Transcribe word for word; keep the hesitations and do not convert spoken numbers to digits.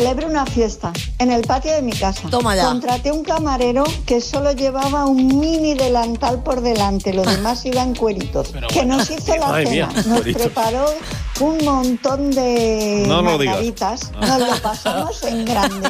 Celebré una fiesta en el patio de mi casa. Toma ya. Contraté un camarero que solo llevaba un mini delantal por delante, los demás iban cueritos. Pero que bueno. nos hizo la Madre cena, mía, nos cueritos. preparó un montón de No lo digas. margaritas, nos lo pasamos en grande.